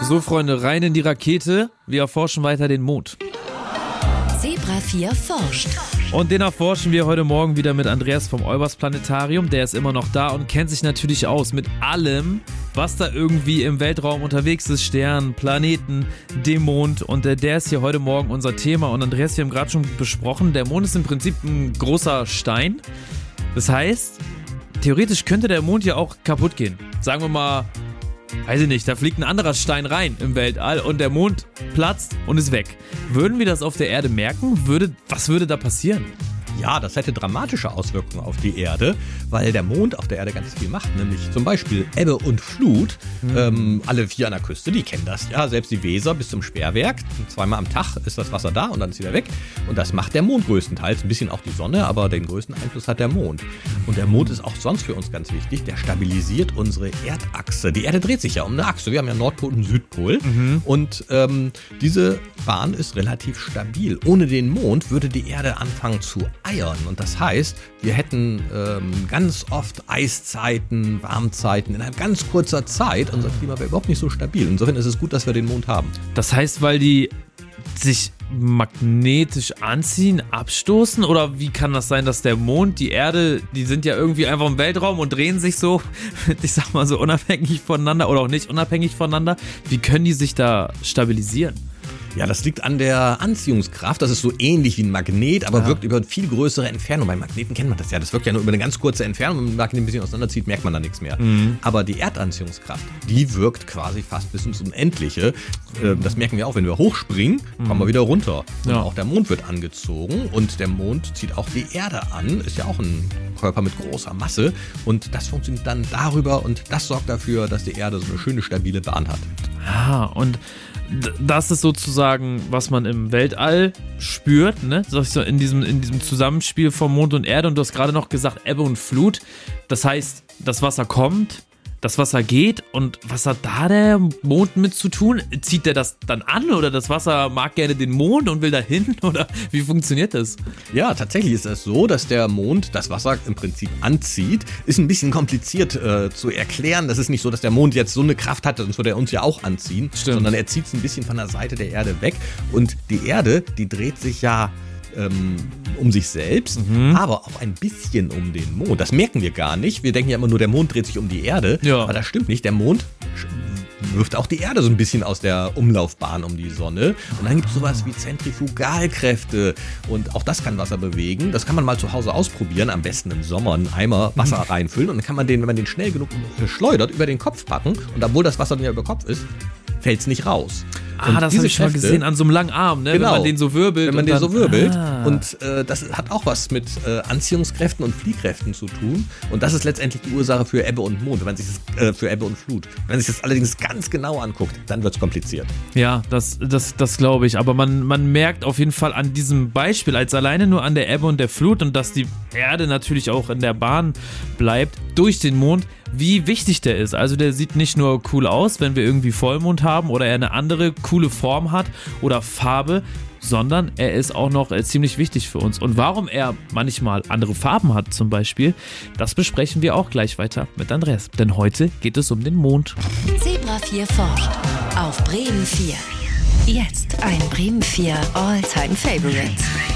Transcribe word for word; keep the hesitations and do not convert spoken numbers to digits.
So, Freunde, rein in die Rakete. Wir erforschen weiter den Mond. Zebra vier forscht. Und den erforschen wir heute Morgen wieder mit Andreas vom Olbers Planetarium. Der ist immer noch da und kennt sich natürlich aus mit allem, was da irgendwie im Weltraum unterwegs ist. Sternen, Planeten, dem Mond. Und äh, der ist hier heute Morgen unser Thema. Und Andreas, wir haben gerade schon besprochen, der Mond ist im Prinzip ein großer Stein. Das heißt, theoretisch könnte der Mond ja auch kaputt gehen. Sagen wir mal, weiß ich nicht, da fliegt ein anderer Stein rein im Weltall und der Mond platzt und ist weg. Würden wir das auf der Erde merken? Würde, was würde da passieren? Ja, das hätte dramatische Auswirkungen auf die Erde, weil der Mond auf der Erde ganz viel macht, nämlich zum Beispiel Ebbe und Flut. Mhm. Ähm, alle vier an der Küste, die kennen das ja, selbst die Weser bis zum Sperrwerk. Zweimal am Tag ist das Wasser da und dann ist wieder weg. Und das macht der Mond größtenteils, ein bisschen auch die Sonne, aber den größten Einfluss hat der Mond. Und der Mond ist auch sonst für uns ganz wichtig, der stabilisiert unsere Erdachse. Die Erde dreht sich ja um eine Achse, wir haben ja Nordpol und Südpol. Mhm. Und ähm, diese Bahn ist relativ stabil. Ohne den Mond würde die Erde anfangen zu eiern. Und das heißt, wir hätten ähm, ganz oft Eiszeiten, Warmzeiten in einer ganz kurzer Zeit. Unser Klima wäre überhaupt nicht so stabil. Insofern ist es gut, dass wir den Mond haben. Das heißt, weil die sich magnetisch anziehen, abstoßen? Oder wie kann das sein, dass der Mond, die Erde, die sind ja irgendwie einfach im Weltraum und drehen sich so, ich sag mal so, unabhängig voneinander oder auch nicht unabhängig voneinander. Wie können die sich da stabilisieren? Ja, das liegt an der Anziehungskraft. Das ist so ähnlich wie ein Magnet, aber ja. wirkt über eine viel größere Entfernung. Bei Magneten kennt man das ja. Das wirkt ja nur über eine ganz kurze Entfernung. Wenn man den Magnet ein bisschen auseinanderzieht, merkt man da nichts mehr. Mhm. Aber die Erdanziehungskraft, die wirkt quasi fast bis ins Unendliche. Das merken wir auch, wenn wir hochspringen, kommen wir wieder runter. Und ja. auch der Mond wird angezogen und der Mond zieht auch die Erde an. Ist ja auch ein Körper mit großer Masse. Und das funktioniert dann darüber und das sorgt dafür, dass die Erde so eine schöne, stabile Bahn hat. Ah, und das ist sozusagen, was man im Weltall spürt, ne? So in diesem, in diesem Zusammenspiel von Mond und Erde. Und du hast gerade noch gesagt, Ebbe und Flut. Das heißt, das Wasser kommt, das Wasser geht. Und was hat da der Mond mit zu tun? Zieht der das dann an oder das Wasser mag gerne den Mond und will dahin? Oder wie funktioniert das? Ja, tatsächlich ist es so, dass der Mond das Wasser im Prinzip anzieht. Ist ein bisschen kompliziert äh, zu erklären. Das ist nicht so, dass der Mond jetzt so eine Kraft hat, sonst würde er uns ja auch anziehen. Stimmt. Sondern er zieht es ein bisschen von der Seite der Erde weg. Und die Erde, die dreht sich ja ähm, um sich selbst, mhm. aber auch ein bisschen um den Mond. Das merken wir gar nicht. Wir denken ja immer nur, der Mond dreht sich um die Erde. Ja. Aber das stimmt nicht. Der Mond wirft auch die Erde so ein bisschen aus der Umlaufbahn um die Sonne. Und dann gibt es sowas wie Zentrifugalkräfte. Und auch das kann Wasser bewegen. Das kann man mal zu Hause ausprobieren. Am besten im Sommer einen Eimer Wasser reinfüllen. Und dann kann man den, wenn man den schnell genug schleudert, über den Kopf packen. Und obwohl das Wasser dann ja über Kopf ist, fällt es nicht raus. Ah, und das habe ich schon mal gesehen, an so einem langen Arm, ne? Genau, wenn man den so wirbelt. Wenn man und den dann, so wirbelt. Ah. Und äh, das hat auch was mit äh, Anziehungskräften und Fliehkräften zu tun. Und das ist letztendlich die Ursache für Ebbe und Mond, wenn man sich das, äh, für Ebbe und Flut. Wenn man sich das allerdings ganz genau anguckt, dann wird es kompliziert. Ja, das, das, das glaube ich. Aber man, man merkt auf jeden Fall an diesem Beispiel, als alleine nur an der Ebbe und der Flut und dass die Erde natürlich auch in der Bahn bleibt, durch den Mond, wie wichtig der ist. Also der sieht nicht nur cool aus, wenn wir irgendwie Vollmond haben oder er eine andere coole Form hat oder Farbe, sondern er ist auch noch äh, ziemlich wichtig für uns. Und warum er manchmal andere Farben hat zum Beispiel, das besprechen wir auch gleich weiter mit Andreas. Denn heute geht es um den Mond. Zebra vier forscht auf Bremen vier. Jetzt ein Bremen vier All-Time Favorites.